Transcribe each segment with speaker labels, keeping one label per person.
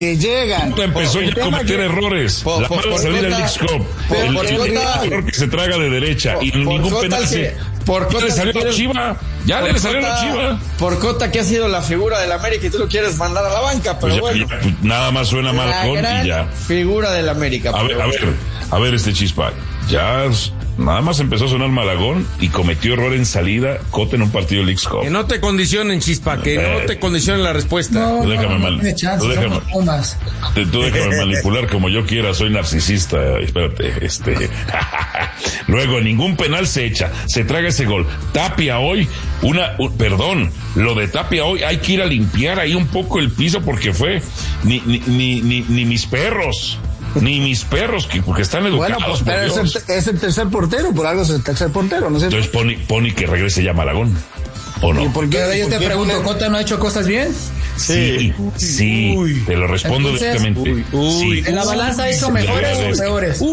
Speaker 1: que llegan.
Speaker 2: Empezó ya a cometer errores. La mala salida del Leagues Cup. El error que se traga de derecha. Y ningún penal ya le salió a Chiva. Ya le salió a Chiva.
Speaker 3: Por Cota, que ha sido la figura del América y tú lo quieres mandar a la banca, pero
Speaker 2: pues ya,
Speaker 3: bueno.
Speaker 2: Nada más suena Malagón y ya.
Speaker 3: Figura del América.
Speaker 2: A ver, Chispa. Ya nada más empezó a sonar Malagón y cometió error en salida Cota en un partido Leagues Cup.
Speaker 4: Que no te condicionen, Chispa, que no te condicionen la respuesta.
Speaker 1: No,
Speaker 2: Tú déjame manipular como yo quiera, soy narcisista. Espérate, Luego, ningún penal se echa, se traga ese gol. Tapia hoy, lo de Tapia hoy, hay que ir a limpiar ahí un poco el piso porque fue ni mis perros. Ni mis perros, porque están educados.
Speaker 1: Bueno, pues pero es el tercer portero, por algo es el tercer portero, ¿no es cierto?
Speaker 2: Entonces pone que regrese ya Malagón, ¿o no?
Speaker 1: ¿Y por qué? Yo te pregunto, ¿Cota no ha hecho cosas bien?
Speaker 2: Sí, te lo respondo directamente.
Speaker 1: ¿En la balanza ha hecho mejores o peores?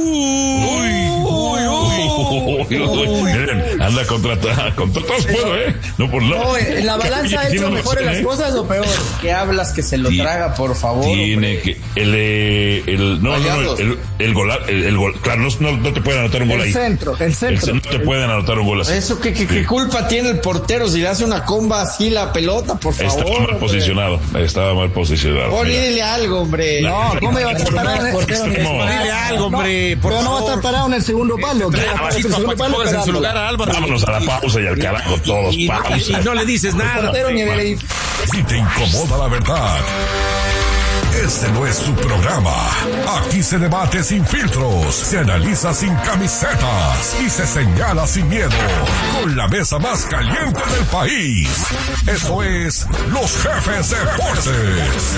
Speaker 2: Miren, anda contra todos puedo, no por nada.
Speaker 1: No, ¿en la balanza ha hecho mejores las cosas o peor?
Speaker 3: ¿Qué hablas que se lo traga, por favor?
Speaker 2: Tiene que el gol, claro, no te pueden anotar un gol ahí.
Speaker 1: El centro.
Speaker 2: No te pueden anotar un gol así.
Speaker 3: Eso ¿qué culpa tiene el portero si le hace una comba así la pelota, por favor?
Speaker 2: Estaba mal posicionado.
Speaker 3: Dile algo, hombre.
Speaker 1: No, ¿cómo iba a estar parado en el portero?
Speaker 4: Dile algo, hombre.
Speaker 1: Pero no va a estar parado en el segundo palo.
Speaker 4: En su lugar a Álvaro.
Speaker 2: Vámonos a la pausa y al carajo todos.
Speaker 4: Y no le dices nada.
Speaker 5: Si te incomoda la verdad, este no es su programa. Aquí se debate sin filtros, se analiza sin camisetas y se señala sin miedo. Con la mesa más caliente del país. Eso es Los Jefes Deportes.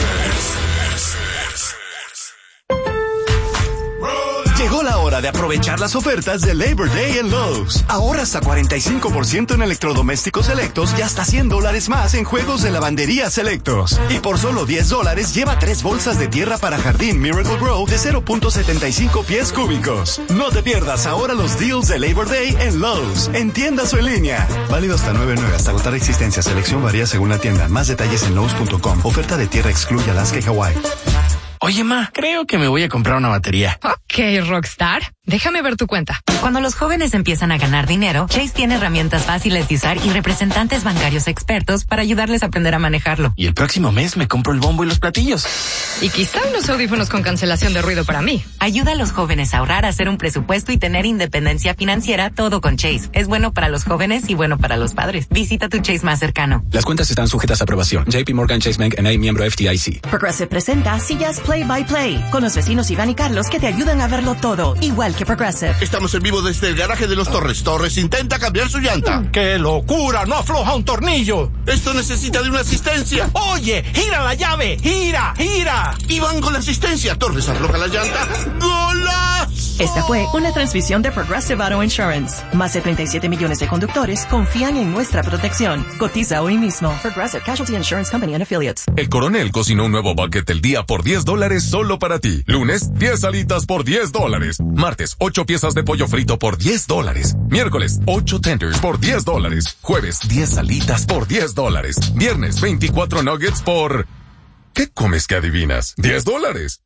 Speaker 6: Llegó la hora de aprovechar las ofertas de Labor Day en Lowe's. Ahorra hasta 45% en electrodomésticos selectos y hasta $100 más en juegos de lavandería selectos. Y por solo $10 lleva 3 bolsas de tierra para jardín Miracle Grow de 0.75 pies cúbicos. No te pierdas ahora los deals de Labor Day en Lowe's, en tiendas o en línea. Válido hasta 9/9 hasta agotar existencia. Selección varía según la tienda. Más detalles en Lowe's.com. Oferta de tierra excluye Alaska y Hawái.
Speaker 7: Oye, ma, creo que me voy a comprar una batería.
Speaker 8: Ok, Rockstar. Déjame ver tu cuenta.
Speaker 9: Cuando los jóvenes empiezan a ganar dinero, Chase tiene herramientas fáciles de usar y representantes bancarios expertos para ayudarles a aprender a manejarlo.
Speaker 7: Y el próximo mes me compro el bombo y los platillos.
Speaker 8: Y quizá unos audífonos con cancelación de ruido para mí.
Speaker 9: Ayuda a los jóvenes a ahorrar, a hacer un presupuesto y tener independencia financiera, todo con Chase. Es bueno para los jóvenes y bueno para los padres. Visita tu Chase más cercano.
Speaker 10: Las cuentas están sujetas a aprobación. JP Morgan Chase Bank N.A. miembro FDIC.
Speaker 11: Progressive presenta Sillas Play by Play con los vecinos Iván y Carlos que te ayudan a verlo todo, igual que Progressive.
Speaker 12: Estamos en vivo desde el garaje de los Torres. Torres intenta cambiar su llanta.
Speaker 13: ¡Qué locura! ¡No afloja un tornillo!
Speaker 12: Esto necesita de una asistencia.
Speaker 13: ¡Oye! ¡Gira la llave! ¡Gira!
Speaker 12: Iván con la asistencia. Torres afloja la llanta. ¡Golazo!
Speaker 11: Esta fue una transmisión de Progressive Auto Insurance. Más de 37 millones de conductores confían en nuestra protección. Cotiza hoy mismo. Progressive Casualty Insurance Company and Affiliates.
Speaker 5: El Coronel cocinó un nuevo bucket del día por $10 solo para ti. Lunes, 10 alitas por $10. Martes, 8 piezas de pollo frito por $10. Miércoles, 8 tenders por $10. Jueves, 10 alitas por $10. Viernes, 24 nuggets por... ¿Qué comes que adivinas? $10.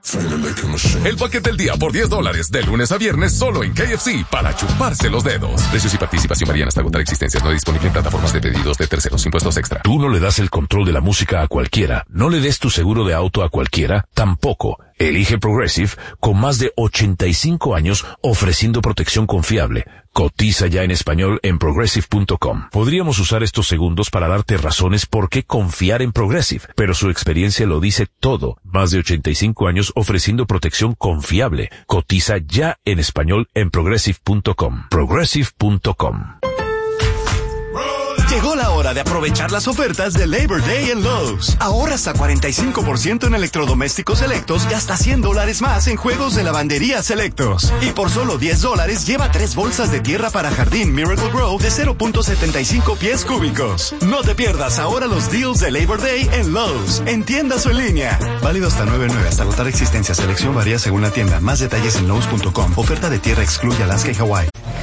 Speaker 5: El paquete del día por $10, de lunes a viernes solo en KFC para chuparse los dedos. Precios y participación varían hasta agotar existencias. No disponible en plataformas de pedidos de terceros. Impuestos extra.
Speaker 2: Tú no le das el control de la música a cualquiera. No le des tu seguro de auto a cualquiera. Tampoco. Elige Progressive con más de 85 años ofreciendo protección confiable. Cotiza ya en español en Progressive.com. Podríamos usar estos segundos para darte razones por qué confiar en Progressive, pero su experiencia lo dice todo. Más de 85 años ofreciendo protección confiable. Cotiza ya en español en Progressive.com. Progressive.com.
Speaker 6: Llegó la hora de aprovechar las ofertas de Labor Day en Lowe's. Ahorra hasta 45% en electrodomésticos selectos y hasta $100 más en juegos de lavandería selectos. Y por solo $10 lleva 3 bolsas de tierra para jardín Miracle Grow de 0.75 pies cúbicos. No te pierdas ahora los deals de Labor Day en Lowe's, en tiendas o en línea. Válido hasta 9/9 hasta agotar existencia. Selección varía según la tienda. Más detalles en Lowe's.com. Oferta de tierra excluye Alaska y Hawái.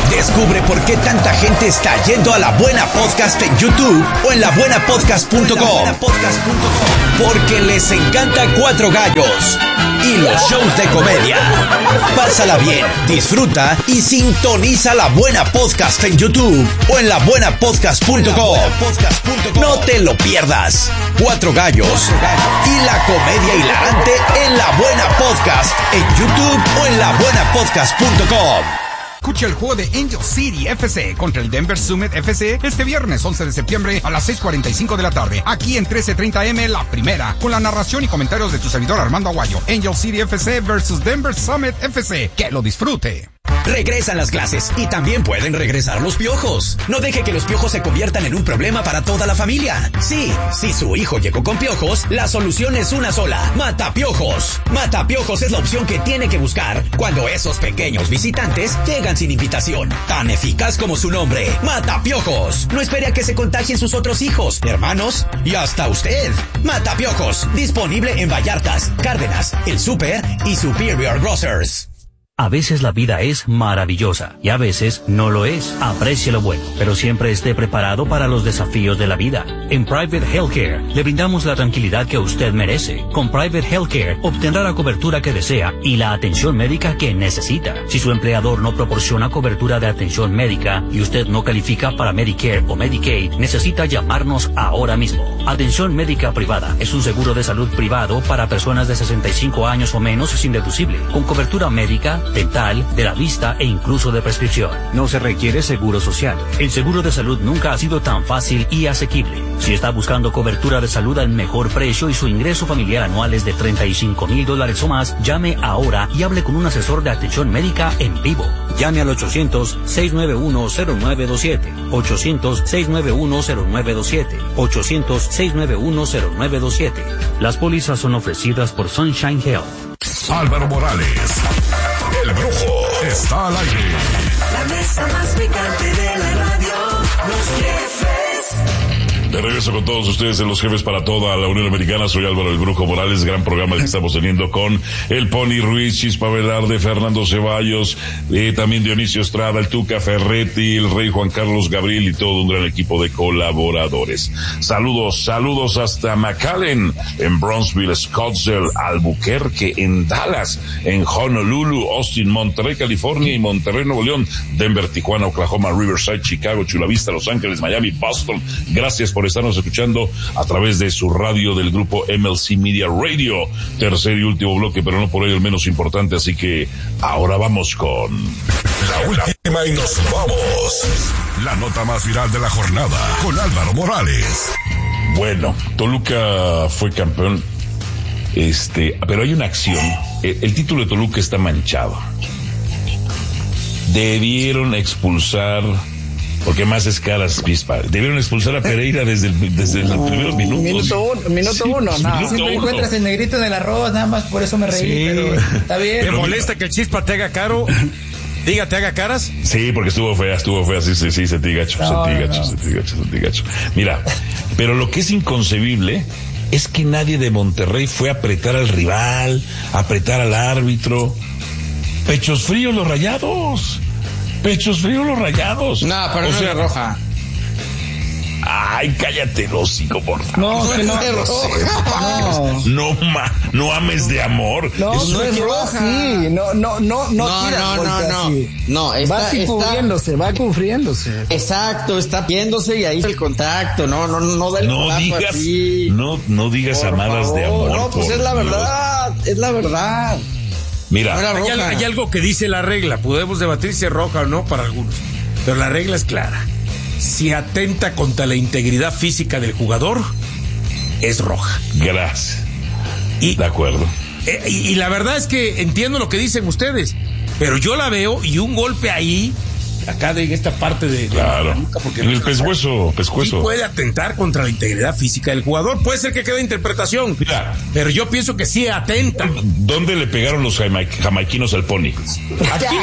Speaker 14: Descubre por qué tanta gente está yendo a La Buena Podcast en YouTube o en labuenapodcast.com. Porque les encanta Cuatro Gallos y los shows de comedia. Pásala bien, disfruta y sintoniza La Buena Podcast en YouTube o en labuenapodcast.com. No te lo pierdas. Cuatro Gallos y la comedia hilarante en La Buena Podcast en YouTube o en labuenapodcast.com.
Speaker 15: Escucha el juego de Angel City FC contra el Denver Summit FC este viernes 11 de septiembre a las 6:45 de la tarde, aquí en 1330M La Primera, con la narración y comentarios de tu servidor Armando Aguayo. Angel City FC versus Denver Summit FC. ¡Que lo disfrute!
Speaker 14: Regresan las clases y también pueden regresar los piojos. No deje que los piojos se conviertan en un problema para toda la familia. Sí, si su hijo llegó con piojos, la solución es una sola: Matapiojos. Matapiojos es la opción que tiene que buscar cuando esos pequeños visitantes llegan sin invitación. Tan eficaz como su nombre: Matapiojos. No espere a que se contagien sus otros hijos, hermanos y hasta usted. Matapiojos, disponible en Vallartas, Cárdenas, El Súper y Superior Grocers.
Speaker 16: A veces la vida es maravillosa y a veces no lo es. Aprecie lo bueno, pero siempre esté preparado para los desafíos de la vida. En Private Healthcare le brindamos la tranquilidad que usted merece. Con Private Healthcare obtendrá la cobertura que desea y la atención médica que necesita. Si su empleador no proporciona cobertura de atención médica y usted no califica para Medicare o Medicaid, necesita llamarnos ahora mismo. Atención médica privada es un seguro de salud privado para personas de 65 años o menos sin deducible, con cobertura médica, dental, de la vista e incluso de prescripción. No se requiere seguro social. El seguro de salud nunca ha sido tan fácil y asequible. Si está buscando cobertura de salud al mejor precio y su ingreso familiar anual es de $35,000 o más, llame ahora y hable con un asesor de atención médica en vivo. Llame al 800-691-0927. 800-691-0927. 800-691-0927. Las pólizas son ofrecidas por Sunshine Health.
Speaker 17: Álvaro Morales, el Brujo, está al aire.
Speaker 18: La mesa más picante de la radio, los jefes.
Speaker 2: De regreso con todos ustedes en Los Jefes para toda la Unión Americana. Soy Álvaro el Brujo Morales. Gran programa que estamos teniendo con el Pony Ruiz, Chispa Velarde, Fernando Ceballos, también Dionisio Estrada, el Tuca Ferretti, el Rey Juan Carlos Gabriel y todo un gran equipo de colaboradores. Saludos hasta McAllen, en Bronzeville, Scottsdale, Albuquerque, en Dallas, en Honolulu, Austin, Monterrey, California y Monterrey, Nuevo León, Denver, Tijuana, Oklahoma, Riverside, Chicago, Chula Vista, Los Ángeles, Miami, Boston. Gracias por estarnos escuchando a través de su radio del grupo MLC Media Radio. Tercer y último bloque, pero no por ello el menos importante, así que ahora vamos con
Speaker 17: la última y nos vamos. La nota más viral de la jornada con Álvaro Morales.
Speaker 2: Bueno, Toluca fue campeón, pero hay una acción. El título de Toluca está manchado. Debieron expulsar, porque más es caras, Chispa. Debieron expulsar a Pereira desde los primeros minutos.
Speaker 1: Minuto uno.
Speaker 19: Siempre encuentras el negrito en el arroz, nada más por eso me reí, pero está bien.
Speaker 4: ¿Te molesta que el Chispa te haga caro? Diga, ¿te haga caras?
Speaker 2: Sí, porque estuvo fea, sí, sentí gacho. Mira, pero lo que es inconcebible es que nadie de Monterrey fue a apretar al rival, a apretar al árbitro. Pechos fríos los Rayados.
Speaker 3: No, pero no era roja.
Speaker 2: Ay, cállate el hocico, por favor.
Speaker 1: No es roja.
Speaker 2: No ames de amor.
Speaker 1: No es roja. Sí, no. Va cubriéndose.
Speaker 3: Exacto, está viéndose y ahí está el contacto. No
Speaker 2: digas amadas de amor.
Speaker 3: No, pues es la verdad.
Speaker 2: Mira,
Speaker 4: hay algo que dice la regla. Podemos debatir si es roja o no para algunos, pero la regla es clara. Si atenta contra la integridad física del jugador, es roja.
Speaker 2: Gracias. De acuerdo.
Speaker 4: Y la verdad es que entiendo lo que dicen ustedes, pero yo la veo y un golpe ahí, acá en esta parte de
Speaker 2: claro,
Speaker 4: la nuca, porque
Speaker 2: en el pescuezo.
Speaker 4: Sí puede atentar contra la integridad física del jugador. Puede ser que quede interpretación,
Speaker 2: mira,
Speaker 4: pero yo pienso que sí atenta.
Speaker 2: ¿Dónde le pegaron los jamaiquinos al Pony?
Speaker 4: Aquí.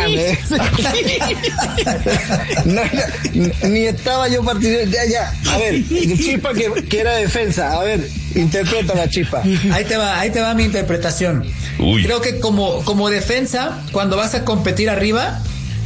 Speaker 1: Ni estaba yo participando. Ya. A ver, Chispa que era defensa. A ver, interpreta la Chispa.
Speaker 19: Ahí te va mi interpretación.
Speaker 2: Uy.
Speaker 19: Creo que como defensa, cuando vas a competir arriba,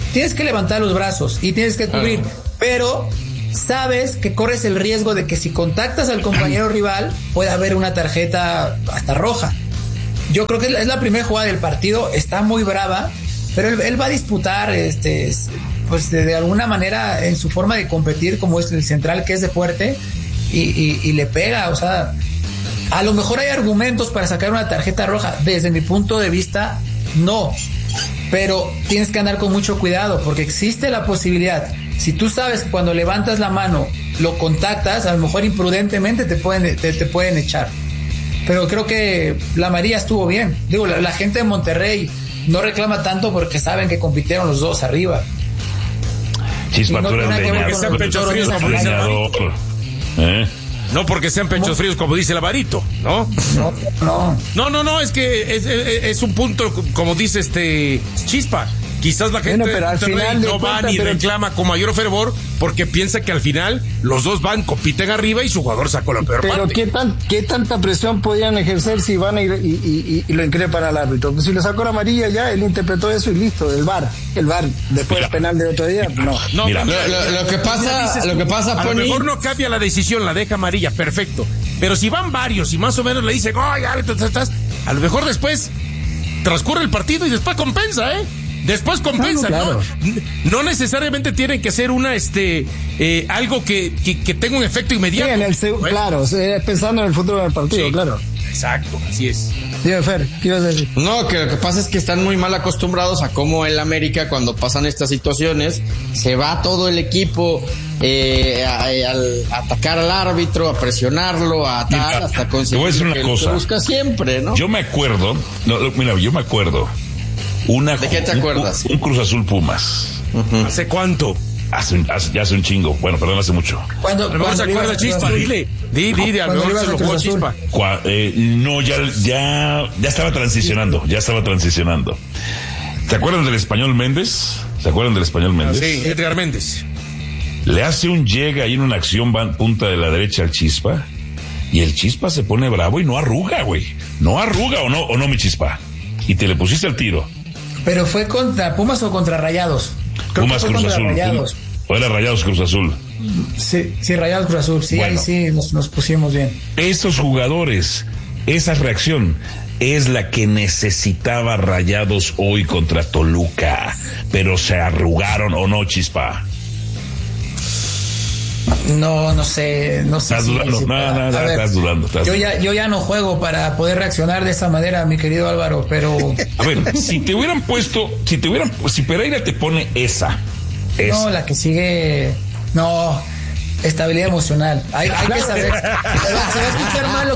Speaker 19: tienes que levantar los brazos y tienes que cubrir, pero sabes que corres el riesgo de que si contactas al compañero rival puede haber una tarjeta hasta roja. Yo creo que es la primera jugada del partido, está muy brava, pero él va a disputar pues de alguna manera en su forma de competir, como es el central que es de fuerte, y le pega. O sea, a lo mejor hay argumentos para sacar una tarjeta roja, desde mi punto de vista no, pero tienes que andar con mucho cuidado porque existe la posibilidad. Si tú sabes que cuando levantas la mano lo contactas, a lo mejor imprudentemente te pueden echar. Pero creo que la amarilla estuvo bien. Digo, la gente de Monterrey no reclama tanto porque saben que compitieron los dos arriba.
Speaker 2: Chispa, tú eres leñador.
Speaker 4: No porque sean pechos fríos, como dice el Avarito, ¿no? No, es que es un punto, como dice Chispa. Quizás la gente
Speaker 1: pero al final
Speaker 4: no va ni reclama con mayor fervor porque piensa que al final los dos compiten arriba y su jugador sacó la peor parte.
Speaker 1: Pero ¿qué tanta presión podían ejercer si van y lo increpan al árbitro? Pues si le sacó la amarilla ya, él interpretó eso y listo, el VAR, después del penal del otro día, no.
Speaker 3: Mira, lo que pasa,
Speaker 4: a
Speaker 3: Pony,
Speaker 4: lo mejor no cambia la decisión, la deja amarilla, perfecto. Pero si van varios y más o menos le dicen, ¡ay, árbitro, a lo mejor después transcurre el partido y después compensa, Después compensa, claro. No necesariamente tienen que ser algo que tenga un efecto inmediato.
Speaker 1: Sí, claro, pensando en el futuro del partido, sí, claro.
Speaker 4: Exacto, así es.
Speaker 1: Dígame, Fer, ¿qué ibas a decir?
Speaker 3: No, que lo que pasa es que están muy mal acostumbrados a cómo el América, cuando pasan estas situaciones, se va todo el equipo a atacar al árbitro, a presionarlo, hasta conseguir
Speaker 2: una cosa.
Speaker 3: Que busca siempre, ¿no?
Speaker 2: Yo me acuerdo.
Speaker 3: ¿De qué te acuerdas?
Speaker 2: Un Cruz Azul Pumas.
Speaker 4: ¿Hace cuánto?
Speaker 2: Hace un chingo. Bueno, perdón, hace mucho.
Speaker 4: ¿Cuándo se acuerda, Chispa? Dile, a lo mejor se lo jugó Chispa.
Speaker 2: No, ya estaba transicionando. ¿Te acuerdan del Español Méndez?
Speaker 4: Sí, Edgar Méndez.
Speaker 2: Le hace un llega ahí en una acción punta de la derecha al Chispa y el Chispa se pone bravo y no arruga, güey. No arruga o no, mi Chispa. Y te le pusiste al tiro.
Speaker 19: ¿Pero fue contra Pumas o contra Rayados?
Speaker 2: Pumas Cruz Azul.
Speaker 19: Rayados.
Speaker 2: ¿O era Rayados Cruz Azul?
Speaker 19: Sí, Rayados Cruz Azul. Sí, bueno, ahí sí nos pusimos bien.
Speaker 2: Estos jugadores, esa reacción es la que necesitaba Rayados hoy contra Toluca. Pero se arrugaron o no, Chispa.
Speaker 19: No sé.
Speaker 2: ¿Estás dudando? Estás dudando.
Speaker 19: Yo ya no juego para poder reaccionar de esa manera, mi querido Álvaro, pero...
Speaker 2: A ver, si Pereira te pone esa.
Speaker 19: No, la que sigue... No, estabilidad emocional. Hay que saber... Se va a escuchar mal lo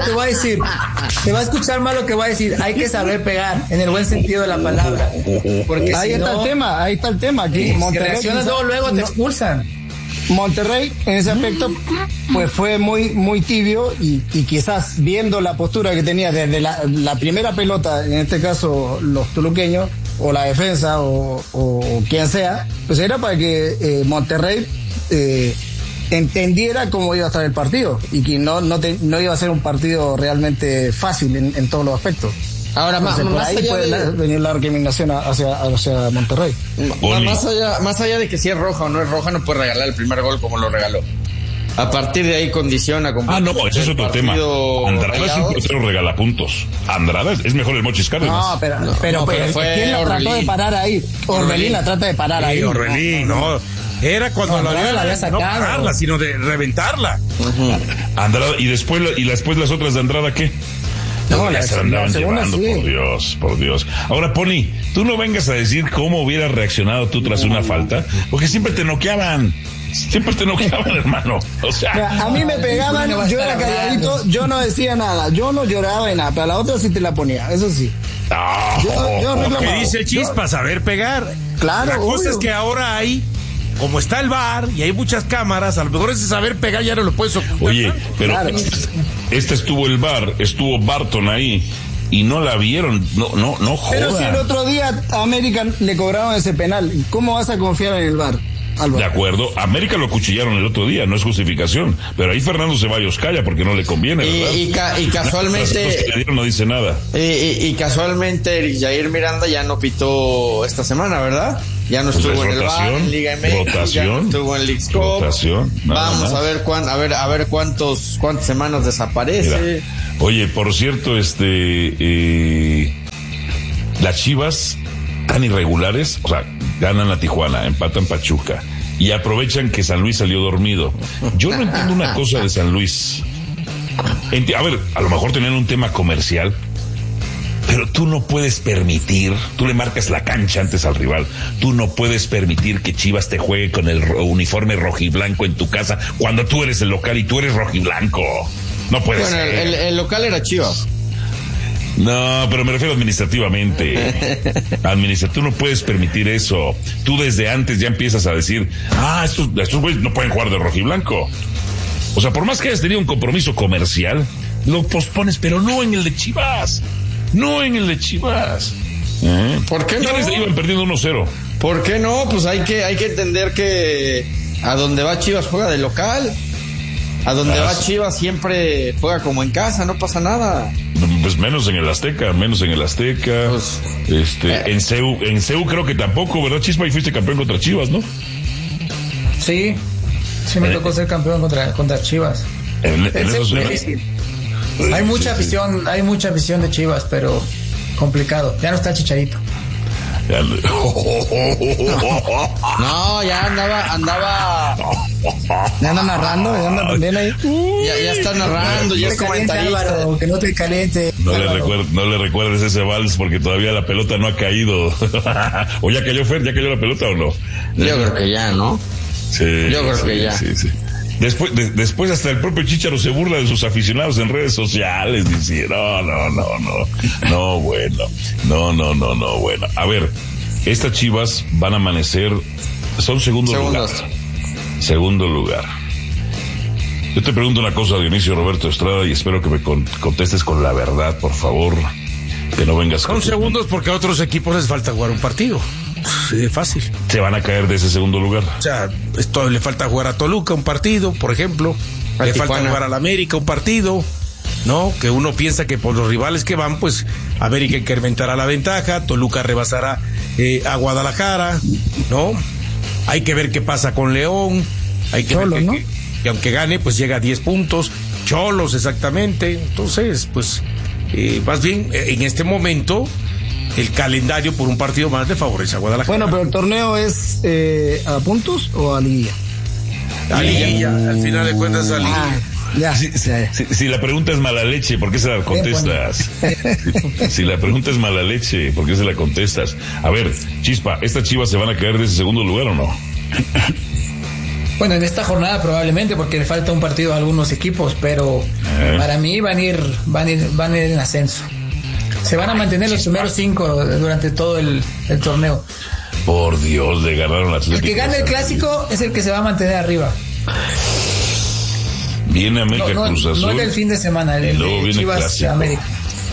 Speaker 19: que voy a decir. Hay que saber pegar, en el buen sentido de la palabra. Porque
Speaker 1: ahí está el tema. Aquí
Speaker 19: si reaccionas luego te expulsan.
Speaker 1: Monterrey en ese aspecto pues fue muy tibio y quizás viendo la postura que tenía desde la primera pelota, en este caso los toluqueños o la defensa o quien sea, pues era para que Monterrey entendiera cómo iba a estar el partido y que no iba a ser un partido realmente fácil en todos los aspectos.
Speaker 3: Ahora, más
Speaker 1: ahí puede venir la recriminación hacia Monterrey.
Speaker 3: Más allá de que si es roja o no es roja, no puede regalar el primer gol como lo regaló. A partir de ahí condiciona.
Speaker 2: No, ese es otro tema. Andrada es un portero regalapuntos. Andrada es mejor el Mochis Cárdenas.
Speaker 1: Pero ¿quién la trató de parar ahí? Orbelín la trata de parar ahí.
Speaker 4: Orbelín, no. Era cuando la había sacado. No pararla, sino de reventarla.
Speaker 2: Andrada, y después las otras de Andrada, ¿qué? No, se andaban llevando, sí. Por Dios. Ahora, Pony, tú no vengas a decir cómo hubieras reaccionado tú tras una falta, porque siempre te noqueaban, hermano. O sea,
Speaker 1: a mí me pegaban, yo era calladito, yo no decía nada, yo no lloraba de nada, pero a la otra sí te la ponía, eso sí.
Speaker 4: Lo que dice el Chispa, saber pegar.
Speaker 1: Claro.
Speaker 4: La cosa es que ahora como está el VAR y hay muchas cámaras, a lo mejor ese saber pegar ya no lo puedes ocultar.
Speaker 2: Oye, pero claro. Estuvo el VAR, estuvo Barton ahí y no la vieron, no jodan.
Speaker 1: Pero si el otro día a América le cobraron ese penal, ¿cómo vas a confiar en el VAR? Álvaro?
Speaker 2: De acuerdo, América lo acuchillaron el otro día, no es justificación, pero ahí Fernando Ceballos calla porque no le conviene, ¿verdad?
Speaker 3: Y casualmente
Speaker 2: que le dieron no dice nada.
Speaker 3: Y casualmente Jair Miranda ya no pitó esta semana, ¿verdad? Ya no estuvo en el VAR, en Liga MX, ya no estuvo en Leagues Cup. Vamos a ver cuántas semanas desaparece.
Speaker 2: Mira. Oye, por cierto, las Chivas tan irregulares, o sea, ganan a Tijuana, empatan Pachuca y aprovechan que San Luis salió dormido. Yo no entiendo una cosa de San Luis. A ver, a lo mejor tenían un tema comercial, pero tú no puedes permitir, tú le marcas la cancha antes al rival, tú no puedes permitir que Chivas te juegue con el uniforme rojiblanco en tu casa cuando tú eres el local y tú eres rojiblanco. No puede ser.
Speaker 3: El local era Chivas.
Speaker 2: No, pero me refiero administrativamente. Tú no puedes permitir eso. Tú desde antes ya empiezas a decir, estos güeyes no pueden jugar de rojiblanco. O sea, por más que hayas tenido un compromiso comercial, lo pospones, pero no en el de Chivas. No en el de Chivas.
Speaker 3: ¿Por qué no?
Speaker 2: Ya les iban perdiendo 1-0.
Speaker 3: ¿Por qué no? Pues hay que entender que a donde va Chivas juega de local. A donde va Chivas siempre juega como en casa, no pasa nada.
Speaker 2: Pues menos en el Azteca. Pues, en CEU creo que tampoco, ¿verdad, Chispa? Y fuiste campeón contra Chivas, ¿no?
Speaker 19: Sí me tocó ser campeón contra Chivas. Hay mucha afición de Chivas, pero complicado. Ya no está Chicharito.
Speaker 3: No, ya andaba.
Speaker 1: Ya anda narrando, ya anda también ahí.
Speaker 3: Ya está narrando, ya es comentarista.
Speaker 19: Que no te caliente.
Speaker 2: No le recuerdes ese vals porque todavía la pelota no ha caído. ¿O ya cayó, Fer? ¿Ya cayó la pelota o no?
Speaker 3: Yo creo que ya, ¿no?
Speaker 2: Sí.
Speaker 3: Yo creo que ya.
Speaker 2: Sí. Después hasta el propio Chícharo se burla de sus aficionados en redes sociales, diciendo, no, bueno. A ver, estas Chivas van a amanecer, son segundo lugar. Yo te pregunto una cosa, Dionisio Roberto Estrada, y espero que me contestes con la verdad, por favor, que no vengas
Speaker 4: con segundos porque a otros equipos les falta jugar un partido. Sí, fácil.
Speaker 2: Se van a caer de ese segundo lugar.
Speaker 4: O sea, le falta jugar a Toluca un partido, por ejemplo. Le falta jugar al América un partido, ¿no? Que uno piensa que por los rivales que van, pues América incrementará la ventaja, Toluca rebasará a Guadalajara, ¿no? Hay que ver qué pasa con León. Hay que ver que aunque gane, pues llega a 10 puntos. Cholos, exactamente. Entonces, pues, más bien, en este momento, el calendario por un partido más le favorece a Guadalajara.
Speaker 1: Bueno, pero el torneo es a puntos o a liguilla.
Speaker 4: A liguilla, al final de cuentas a liguilla.
Speaker 2: Si la pregunta es mala leche, ¿por qué se la contestas? Si la pregunta es mala leche, ¿por qué se la contestas? A ver, Chispa, ¿estas Chivas se van a caer de ese segundo lugar o no?
Speaker 19: Bueno, en esta jornada probablemente, porque le falta un partido a algunos equipos, pero para mí van a ir en ascenso. Se van a mantener los primeros 5 durante todo el torneo.
Speaker 2: Por Dios, le ganaron las
Speaker 19: El que gane el clásico es el que se va a mantener arriba.
Speaker 2: Viene América Cruz Azul.
Speaker 19: No el del fin de semana, el de Chivas América.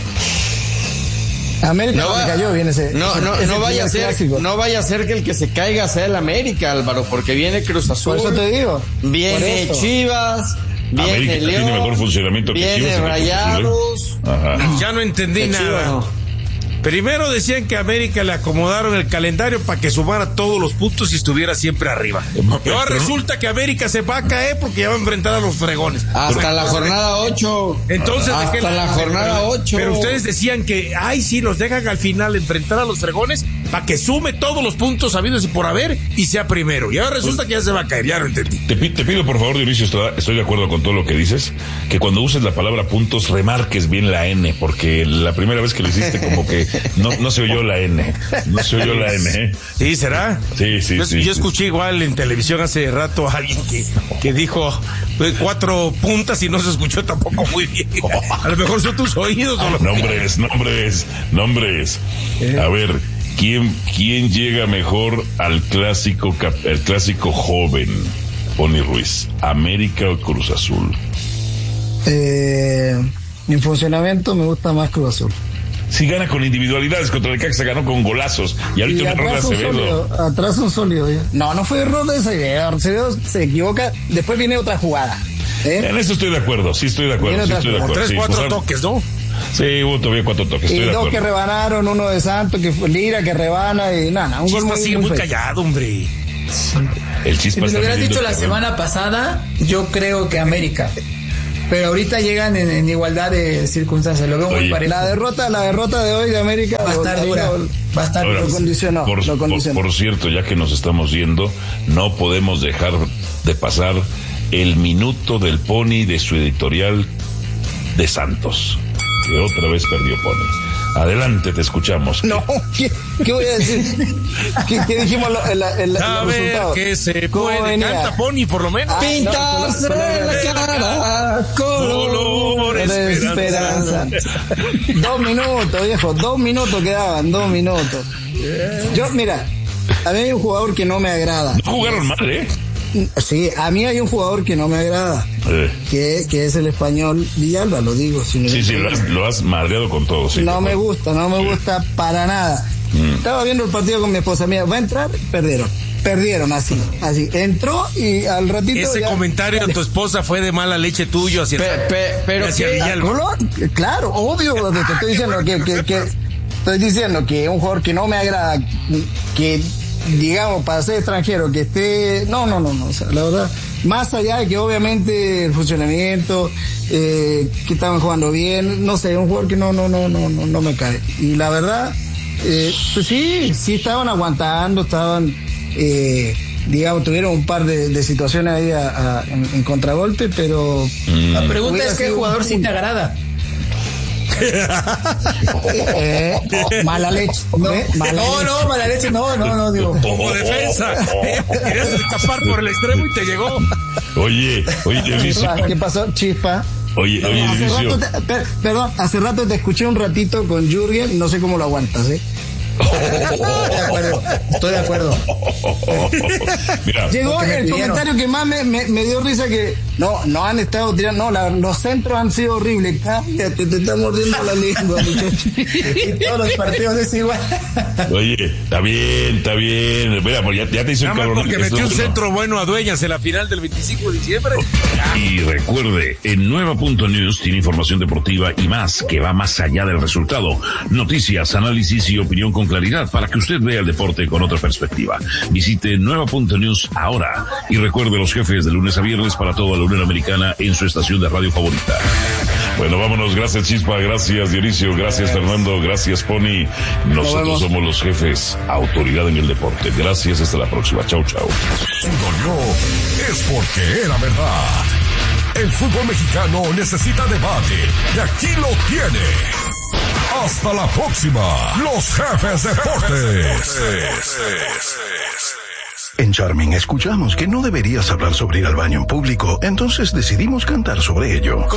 Speaker 1: América no cayó, viene ese.
Speaker 3: No vaya a ser que el que se caiga sea el América, Álvaro, porque viene Cruz Azul.
Speaker 1: Por eso te digo.
Speaker 3: Viene Chivas. Viene
Speaker 2: América
Speaker 3: León,
Speaker 2: tiene mejor funcionamiento que Chivas.
Speaker 3: Viene Rayados.
Speaker 4: Ya no entendí nada. Chivas, Primero decían que a América le acomodaron el calendario para que sumara todos los puntos y estuviera siempre arriba. Y ahora resulta que América se va a caer porque ya va a enfrentar a los fregones.
Speaker 3: Hasta la jornada 8.
Speaker 4: Entonces,
Speaker 3: hasta la jornada 8.
Speaker 4: Pero ustedes decían que, sí, los dejan al final enfrentar a los fregones para que sume todos los puntos habidos y por haber y sea primero. Y ahora resulta que ya se va a caer, ya lo entendí.
Speaker 2: Te pido por favor, Dionisio Estrada, estoy de acuerdo con todo lo que dices, que cuando uses la palabra puntos remarques bien la N, porque la primera vez que lo hiciste como que no se oyó la N. No se oyó la N, ¿eh?
Speaker 4: ¿Sí, será?
Speaker 2: Sí.
Speaker 4: Yo escuché igual en televisión hace rato a alguien que dijo 4 puntas y no se escuchó tampoco muy bien. A lo mejor son tus oídos.
Speaker 2: Nombres. A ver, ¿quién llega mejor al clásico joven, Pony Ruiz? ¿América o Cruz Azul?
Speaker 1: En funcionamiento me gusta más Cruz Azul.
Speaker 2: Si gana con individualidades, contra el Necaxa ganó con golazos. Y ahorita un error de Acevedo.
Speaker 1: Atrás un sólido. No fue error de Acevedo. Se equivoca. Después viene otra jugada.
Speaker 2: En eso estoy de acuerdo. Sí estoy de acuerdo.
Speaker 4: 3, 4 toques, ¿no?
Speaker 2: Sí, hubo todavía 4 toques.
Speaker 1: Y 2 que rebanaron, uno de Santos, que fue Lira, que rebana, y nada, un gol
Speaker 4: Chispa sigue muy callado, hombre.
Speaker 2: El Chispa
Speaker 19: si me lo hubieras dicho la semana pasada, yo creo que América. Pero ahorita llegan en igualdad de circunstancias, lo veo muy parejo.
Speaker 1: La derrota de hoy de América
Speaker 19: va a estar dura. Va a estar
Speaker 2: ahora,
Speaker 1: lo condicionó.
Speaker 2: Por cierto, ya que nos estamos yendo, no podemos dejar de pasar el minuto del Pony de su editorial de Santos, que otra vez perdió Pony. Adelante, te escuchamos.
Speaker 1: No, ¿qué voy a decir? ¿Qué dijimos el resultado?
Speaker 4: Que se puede, canta Pony por lo menos.
Speaker 3: Pintarse la cara color
Speaker 1: de esperanza. 2 minutos, viejo, 2 minutos quedaban, 2 minutos. Yo, mira, a mí hay un jugador que no me agrada.
Speaker 2: No jugaron mal, ¿eh?
Speaker 1: Sí, a mí hay un jugador que no me agrada, que es el español Villalba, lo digo.
Speaker 2: Sí, lo has madreado con todo. Sí,
Speaker 1: no me gusta para nada. Estaba viendo el partido con mi esposa mía, va a entrar, perdieron así. Entró y al ratito
Speaker 4: ese comentario de tu esposa fue de mala leche tuyo hacia
Speaker 1: Villalba. Claro, obvio, te estoy diciendo estoy diciendo que un jugador que no me agrada, que digamos, para ser extranjero, que esté... No, o sea, la verdad, más allá de que obviamente el funcionamiento, que estaban jugando bien, no sé, un jugador que no me cae. Y la verdad, pues sí estaban aguantando, digamos, tuvieron un par de situaciones ahí en contragolpe, pero...
Speaker 19: La pregunta es, ¿qué jugador sí te agrada?
Speaker 1: Mala leche.
Speaker 19: Mala leche, no, digo.
Speaker 4: Como defensa. Querías escapar por el extremo y te llegó.
Speaker 2: Oye, Dionisio.
Speaker 1: ¿Qué pasó, Chispa?
Speaker 2: Oye, Dionisio.
Speaker 1: Perdón, hace rato te escuché un ratito con Jürgen, no sé cómo lo aguantas, Estoy de acuerdo.
Speaker 2: Mira,
Speaker 1: llegó el comentario que más me dio risa, que no han estado tirando, los centros han sido horribles. Cállate, te está mordiendo la lengua, muchachos.
Speaker 19: Y todos los partidos es igual.
Speaker 2: Oye, está bien. Mira, pues ya te hizo un cabrón.
Speaker 4: Porque metió un centro bueno a Dueñas en la final del 25 de diciembre.
Speaker 2: Y recuerde, en Nueva.News tiene información deportiva y más, que va más allá del resultado. Noticias, análisis y opinión con claridad para que usted vea el deporte con otra perspectiva. Visite Nueva.News ahora y recuerde los jefes de lunes a viernes para toda la Unión Americana en su estación de radio favorita. Bueno, vámonos. Gracias, Chispa. Gracias, Dionisio. Gracias, Fernando. Gracias, Pony. Nosotros somos los jefes, autoridad en el deporte. Gracias. Hasta la próxima. Chau.
Speaker 17: Si dolió, es porque era verdad. El fútbol mexicano necesita debate y aquí lo tiene. Hasta la próxima, los jefes deportes.
Speaker 20: En Charming escuchamos que no deberías hablar sobre ir al baño en público, entonces decidimos cantar sobre ello.